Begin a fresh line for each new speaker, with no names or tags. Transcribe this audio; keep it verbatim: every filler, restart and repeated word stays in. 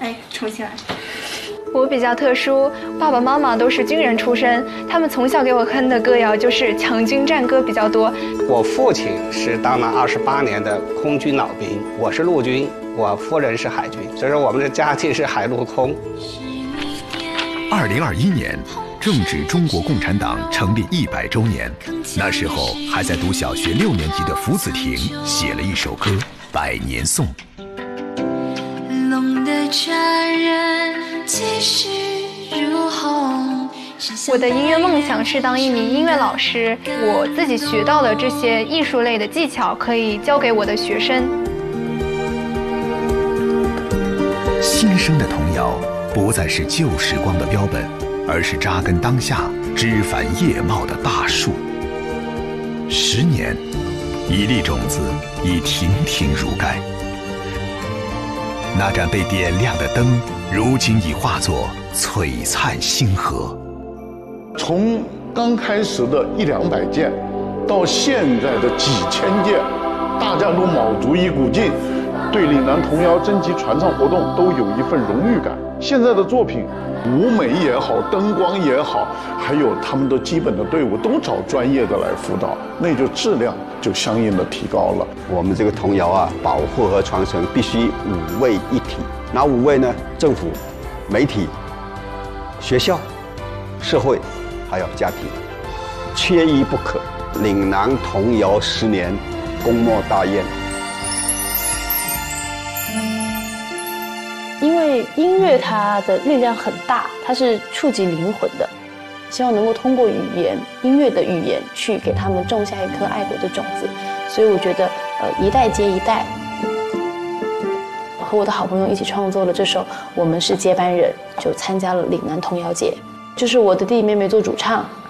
哎，重新来。
我比较特殊，爸爸妈妈都是军人出身，他们从小给我哼的歌谣就是强军战歌比较多。
我父亲是当了二十八年的空军老兵，我是陆军，我夫人是海军，所以说我们的家庭是海陆空。
二零二一年，正值中国共产党成立一百周年，那时候还在读小学六年级的胡子婷写了一首歌《百年颂》。
龙的家人气势如虹。
我的音乐梦想是当一名音乐老师，我自己学到的这些艺术类的技巧可以教给我的学生。
新生的童谣不再是旧时光的标本，而是扎根当下、枝繁叶茂的大树。十年，一粒种子已亭亭如盖。那盏被点亮的灯，如今已化作璀璨星河。
从刚开始的一两百件，到现在的几千件，大家都卯足一股劲，对岭南童谣征集传唱活动都有一份荣誉感。现在的作品，舞美也好，灯光也好，还有他们的基本的队伍都找专业的来辅导，那就质量就相应的提高了。
我们这个童谣啊，保护和传承必须五位一体。哪五位呢？政府、媒体、学校、社会，还有家庭，缺一不可。岭南童谣十年，公莫大宴。
因为音乐它的力量很大，它是触及灵魂的，希望能够通过语言、音乐的语言去给他们种下一颗爱国的种子。所以我觉得，呃，一代接一代，和我的好朋友一起创作了这首《我们是接班人》，就参加了岭南童谣节。就是我的弟弟妹妹做主唱，